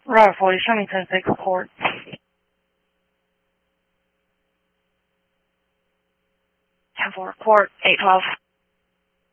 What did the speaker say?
Route 40, show me 10-6 court. 10-4 court, 812.